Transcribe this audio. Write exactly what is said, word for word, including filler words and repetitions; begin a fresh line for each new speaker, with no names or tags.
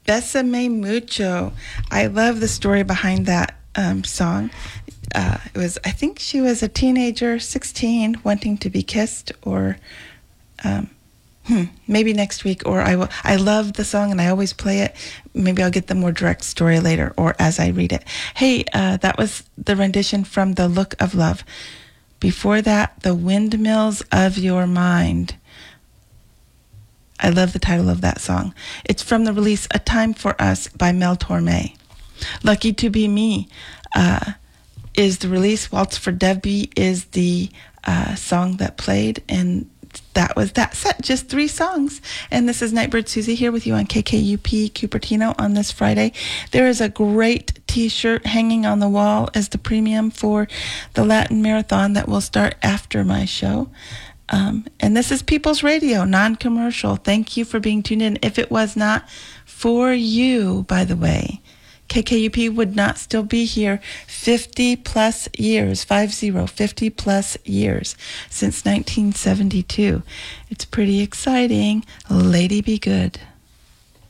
Besame Mucho. I love the story behind that um, song. Uh, it was, I think she was a teenager, sixteen, wanting to be kissed, or um, hmm, maybe next week. Or I will. I love the song, and I always play it. Maybe I'll get the more direct story later, or as I read it. Hey, uh, that was the rendition from The Look of Love. Before that, The Windmills of Your Mind. I love the title of that song. It's from the release A Time for Us by Mel Torme. Lucky to Be Me uh, is the release. Waltz for Debbie is the uh, song that played, and that was that set. Just three songs. And this is Nightbird Susie here with you on K K U P Cupertino on this Friday. There is a great t-shirt hanging on the wall as the premium for the Latin Marathon that will start after my show. Um, and this is People's Radio, non-commercial. Thank you for being tuned in. If it was not for you, by the way, K K U P would not still be here fifty plus years, five zero, fifty plus years since nineteen seventy-two. It's pretty exciting. Lady be good.